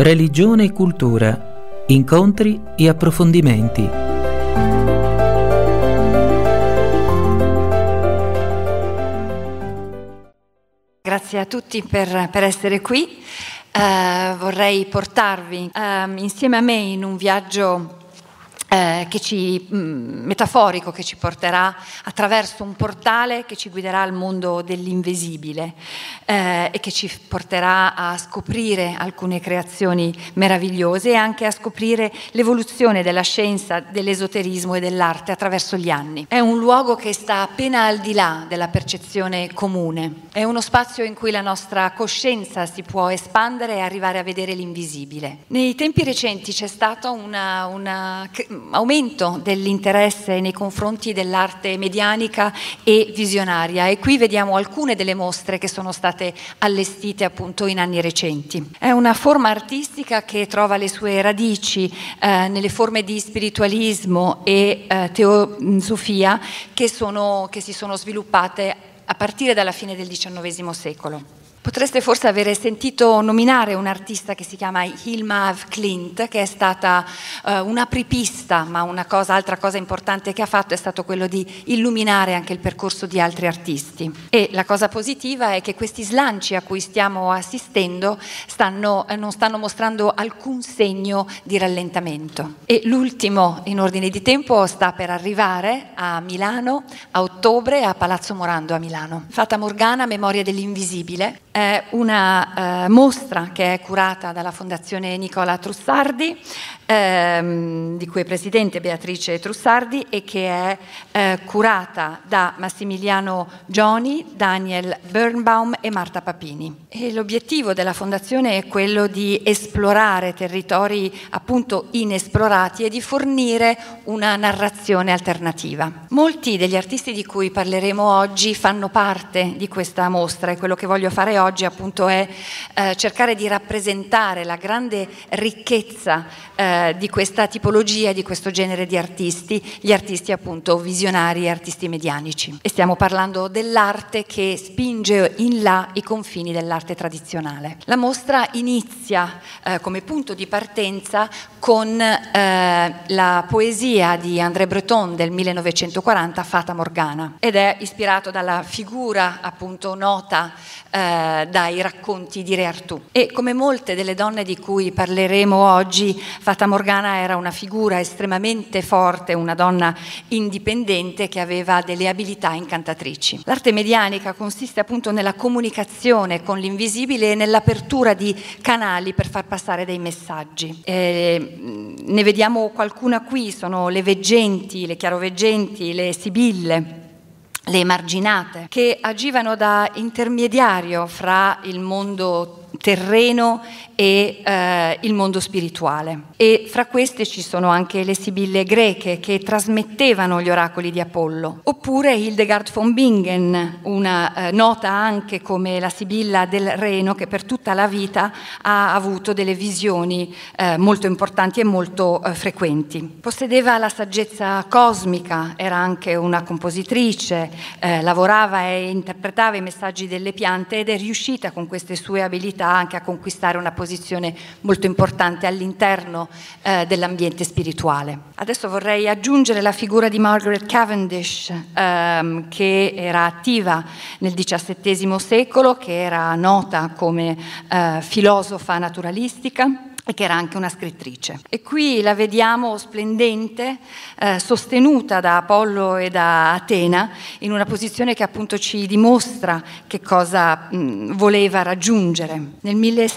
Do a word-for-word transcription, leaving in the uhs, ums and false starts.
Religione e cultura, incontri e approfondimenti. Grazie a tutti per, per essere qui. Uh, vorrei portarvi uh, insieme a me in un viaggio Eh, che ci, mh, metaforico che ci porterà attraverso un portale che ci guiderà al mondo dell'invisibile eh, e che ci porterà a scoprire alcune creazioni meravigliose e anche a scoprire l'evoluzione della scienza, dell'esoterismo e dell'arte attraverso gli anni. È un luogo che sta appena al di là della percezione comune, è uno spazio in cui la nostra coscienza si può espandere e arrivare a vedere l'invisibile. Nei tempi recenti c'è stata una, una aumento dell'interesse nei confronti dell'arte medianica e visionaria, e qui vediamo alcune delle mostre che sono state allestite appunto in anni recenti. È una forma artistica che trova le sue radici eh, nelle forme di spiritualismo e eh, teosofia che, sono, che si sono sviluppate a partire dalla fine del diciannovesimo secolo. Potreste forse avere sentito nominare un'artista che si chiama Hilma af Klint, che è stata uh, un'apripista, ma una cosa, altra cosa importante che ha fatto è stato quello di illuminare anche il percorso di altri artisti. E la cosa positiva è che questi slanci a cui stiamo assistendo stanno, eh, non stanno mostrando alcun segno di rallentamento. E l'ultimo in ordine di tempo sta per arrivare a Milano a ottobre a Palazzo Morando a Milano. Fata Morgana, Memoria dell'invisibile, è una eh, mostra che è curata dalla Fondazione Nicola Trussardi, ehm, di cui è presidente Beatrice Trussardi, e che è eh, curata da Massimiliano Gioni, Daniel Birnbaum e Marta Papini. E l'obiettivo della Fondazione è quello di esplorare territori appunto inesplorati e di fornire una narrazione alternativa. Molti degli artisti di cui parleremo oggi fanno parte di questa mostra, e quello che voglio fare oggi appunto è eh, cercare di rappresentare la grande ricchezza eh, di questa tipologia, di questo genere di artisti, gli artisti appunto visionari e artisti medianici. E stiamo parlando dell'arte che spinge in là i confini dell'arte tradizionale. La mostra inizia eh, come punto di partenza con eh, la poesia di André Breton del millenovecentoquaranta, Fata Morgana, ed è ispirato dalla figura appunto nota eh, dai racconti di Re Artù. E come molte delle donne di cui parleremo oggi, Fata Morgana era una figura estremamente forte, una donna indipendente che aveva delle abilità incantatrici. L'arte medianica consiste appunto nella comunicazione con l'invisibile e nell'apertura di canali per far passare dei messaggi. E ne vediamo qualcuna qui: sono le veggenti, le chiaroveggenti, le sibille, le emarginate, che agivano da intermediario fra il mondo terreno e eh, il mondo spirituale. E fra queste ci sono anche le sibille greche che trasmettevano gli oracoli di Apollo, oppure Hildegard von Bingen, una eh, nota anche come la sibilla del Reno, che per tutta la vita ha avuto delle visioni eh, molto importanti e molto eh, frequenti. Possedeva la saggezza cosmica, era anche una compositrice, eh, lavorava e interpretava i messaggi delle piante ed è riuscita con queste sue abilità anche a conquistare una posizione molto importante all'interno eh, dell'ambiente spirituale. Adesso vorrei aggiungere la figura di Margaret Cavendish, ehm, che era attiva nel diciassettesimo secolo, che era nota come eh, filosofa naturalistica e che era anche una scrittrice. E qui la vediamo splendente, eh, sostenuta da Apollo e da Atena, in una posizione che appunto ci dimostra che cosa mh, voleva raggiungere. Nel